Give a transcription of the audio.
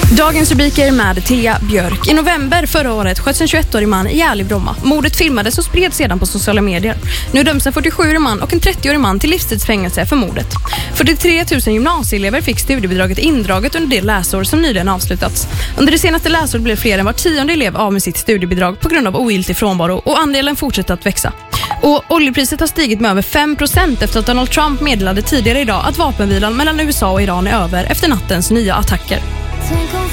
Dagens rubriker med Thea Björk. I november förra året sköts en 21-årig man ihjäl i Bromma. Mordet filmades och spreds sedan på sociala medier. Nu döms en 47-årig man och en 30-årig man till livstidsfängelse för mordet. 43 000 gymnasieelever fick studiebidraget indraget under det läsår som nyligen avslutats. Under det senaste läsåret blev fler än var 10:e elev av med sitt studiebidrag på grund av ogiltig frånvaro och andelen fortsätter att växa. Och oljepriset har stigit med över 5% efter att Donald Trump meddelade tidigare idag att vapenvilan mellan USA och Iran är över efter nattens nya attacker. Tänk om